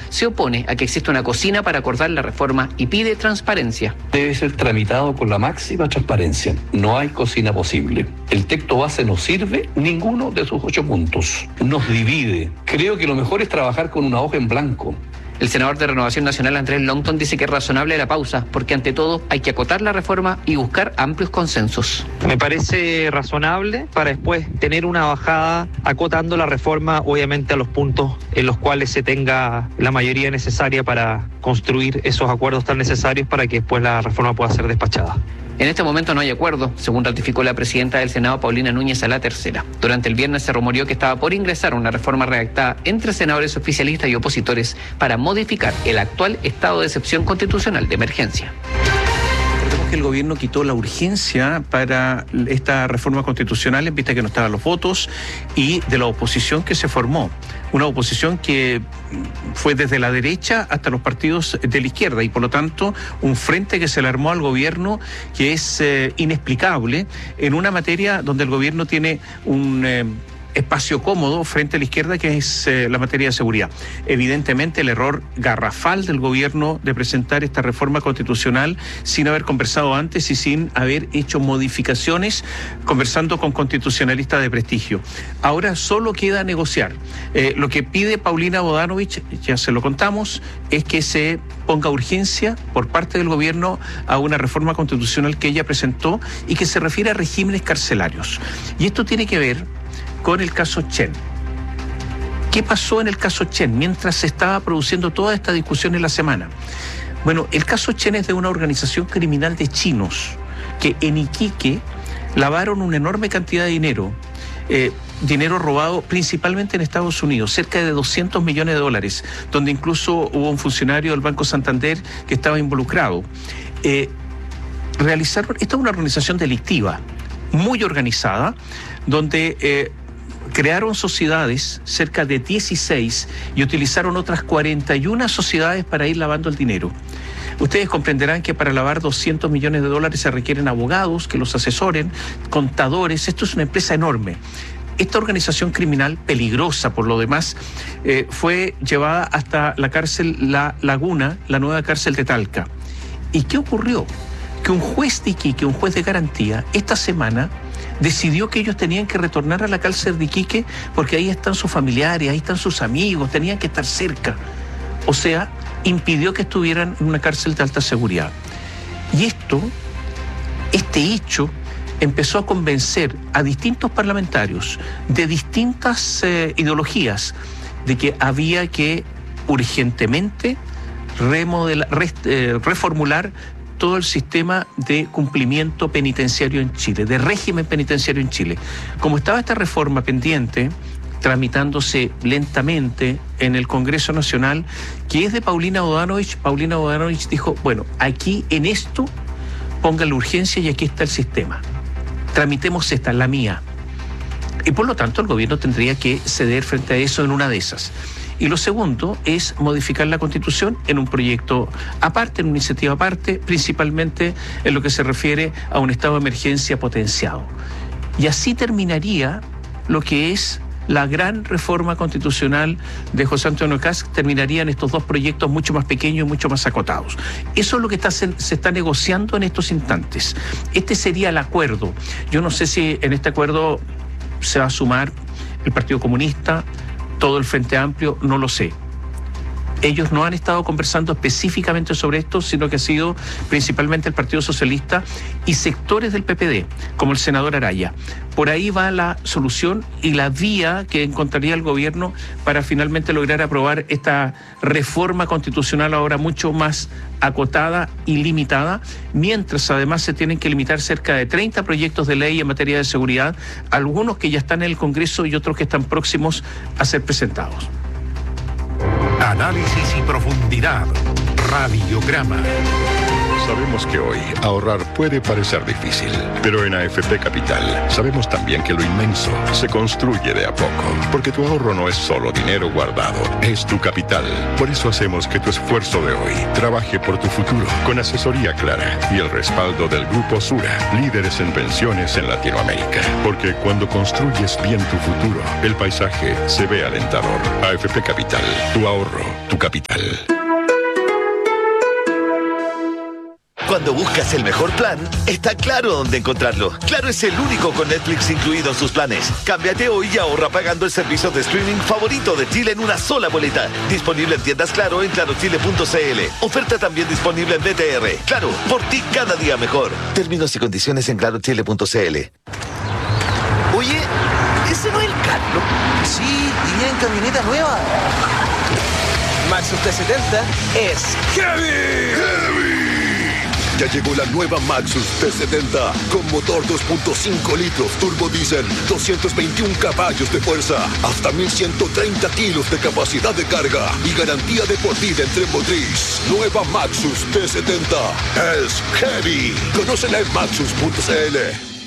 se opone a que exista una cocina para acordar la reforma y pide transparencia. Debe ser tramitado con la máxima transparencia. No hay cocina posible. El texto base no sirve ninguno de sus 8 puntos. Nos divide. Creo que lo mejor es trabajar con una hoja en blanco. El senador de Renovación Nacional, Andrés Longton, dice que es razonable la pausa, porque ante todo hay que acotar la reforma y buscar amplios consensos. Me parece razonable para después tener una bajada acotando la reforma, obviamente a los puntos en los cuales se tenga la mayoría necesaria para construir esos acuerdos tan necesarios para que después la reforma pueda ser despachada. En este momento no hay acuerdo, según ratificó la presidenta del Senado, Paulina Núñez, a la tercera. Durante el viernes se rumoreó que estaba por ingresar una reforma redactada entre senadores oficialistas y opositores para modificar el actual estado de excepción constitucional de emergencia. Que el gobierno quitó la urgencia para esta reforma constitucional en vista de que no estaban los votos y de la oposición que se formó. Una oposición que fue desde la derecha hasta los partidos de la izquierda y por lo tanto un frente que se le armó al gobierno que es inexplicable en una materia donde el gobierno tiene un espacio cómodo frente a la izquierda, que es la materia de seguridad. Evidentemente el error garrafal del gobierno de presentar esta reforma constitucional sin haber conversado antes y sin haber hecho modificaciones conversando con constitucionalistas de prestigio. Ahora solo queda negociar. Lo que pide Paulina Bodanovich, ya se lo contamos, es que se ponga urgencia por parte del gobierno a una reforma constitucional que ella presentó y que se refiere a regímenes carcelarios. Y esto tiene que ver con el caso Chen. ¿Qué pasó en el caso Chen mientras se estaba produciendo toda esta discusión en la semana? Bueno, el caso Chen es de una organización criminal de chinos que en Iquique lavaron una enorme cantidad de dinero, dinero robado principalmente en Estados Unidos, cerca de $200 millones, donde incluso hubo un funcionario del Banco Santander que estaba involucrado. Esta es una organización delictiva, muy organizada, donde crearon sociedades, cerca de 16, y utilizaron otras 41 sociedades para ir lavando el dinero. Ustedes comprenderán que para lavar $200 millones se requieren abogados que los asesoren, contadores. Esto es una empresa enorme. Esta organización criminal, peligrosa por lo demás, fue llevada hasta la cárcel La Laguna, la nueva cárcel de Talca. ¿Y qué ocurrió? Que un juez de Iquique, un juez de garantía, esta semana decidió que ellos tenían que retornar a la cárcel de Iquique porque ahí están sus familiares, ahí están sus amigos, tenían que estar cerca. O sea, impidió que estuvieran en una cárcel de alta seguridad. Y este hecho empezó a convencer a distintos parlamentarios de distintas ideologías de que había que urgentemente reformular todo el sistema de cumplimiento penitenciario en Chile, de régimen penitenciario en Chile. Como estaba esta reforma pendiente, tramitándose lentamente en el Congreso Nacional, que es de Paulina Bodanovich dijo, bueno, aquí en esto pongan la urgencia y aquí está el sistema. Tramitemos esta, la mía. Y por lo tanto el gobierno tendría que ceder frente a eso en una de esas. Y lo segundo es modificar la Constitución en un proyecto aparte, en una iniciativa aparte, principalmente en lo que se refiere a un estado de emergencia potenciado. Y así terminaría lo que es la gran reforma constitucional de José Antonio Kast, terminarían estos dos proyectos mucho más pequeños y mucho más acotados. Eso es lo que se está negociando en estos instantes. Este sería el acuerdo. Yo no sé si en este acuerdo se va a sumar el Partido Comunista, todo el Frente Amplio, no lo sé. Ellos no han estado conversando específicamente sobre esto, sino que ha sido principalmente el Partido Socialista y sectores del PPD, como el senador Araya. Por ahí va la solución y la vía que encontraría el gobierno para finalmente lograr aprobar esta reforma constitucional ahora mucho más acotada y limitada, mientras además se tienen que limitar cerca de 30 proyectos de ley en materia de seguridad, algunos que ya están en el Congreso y otros que están próximos a ser presentados. Análisis y profundidad. Radiograma. Sabemos que hoy ahorrar puede parecer difícil, pero en AFP Capital sabemos también que lo inmenso se construye de a poco, porque tu ahorro no es solo dinero guardado, es tu capital. Por eso hacemos que tu esfuerzo de hoy trabaje por tu futuro, con asesoría clara y el respaldo del Grupo Sura, líderes en pensiones en Latinoamérica. Porque cuando construyes bien tu futuro, el paisaje se ve alentador. AFP Capital, tu ahorro, tu capital. Cuando buscas el mejor plan, está Claro dónde encontrarlo. Claro es el único con Netflix incluido en sus planes. Cámbiate hoy y ahorra pagando el servicio de streaming favorito de Chile en una sola boleta. Disponible en tiendas Claro en clarochile.cl. Oferta también disponible en BTR. Claro, por ti cada día mejor. Términos y condiciones en clarochile.cl. Oye, ¿ese no es el Carlos? Sí, y viene en camioneta nueva. Maxus T70 es ¡Heavy! Ya llegó la nueva Maxus T70 con motor 2.5 litros turbo diesel, 221 caballos de fuerza, hasta 1130 kilos de capacidad de carga y garantía de por vida en tren motriz. Nueva Maxus T70 es heavy. Conócela en maxus.cl.